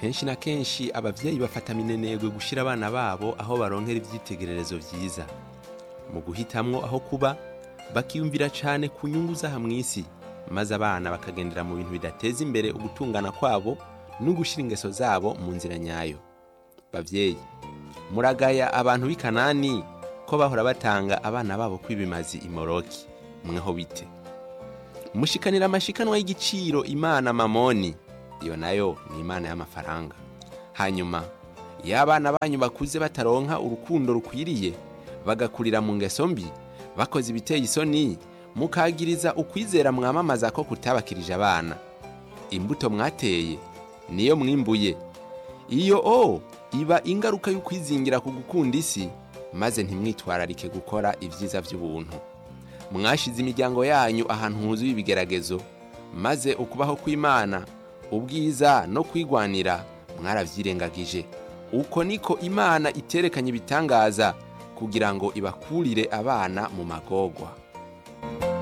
kenshi na kenshi abavyeyi bafata minenegwe gushira abana babo aho baronkera ivyitegererezo vyiza. Mu guhitamwo aho kuba, bakiyumvira cane ku nyungu z'aha mw'isi, maze abana bakagendera mu bintu bidateza imbere ugutungana kwabo no gushira ingeso zabo mu nzira nyayo. Bavyeyi, muragaya abantu b'i Kanani ko bahora batanga abana babo kwibimazi imoroki, mweho bite? Mushikanira amashikanwa y'igiciro Imana Mamoni, iyo nayo ni imana y'amafaranga. Hanyuma y'abana banyu bakuze bataronka urukundo rukwiriye, bagakurira mu ngeso mbi, bakoze ibiteye isoni, mukagiriza ukwizera mwamamaza ko kutabakirije abana. Imbuto mwateye niyo mwimbuye. Iyo iba ingaruka y'ukwizingira ku gukunda isi, maze ntimwitwararike gukora ivyiza vy'ubuntu. Mwashize imiryango yanyu ahantu huzuye ibigeragezo, maze ukubaho kw'Imana, ubwiza no kwigwanira mwaravyirengagije. Uko niko Imana iterekanye ibitangaza kugira ngo ibakurire abana mu magorwa.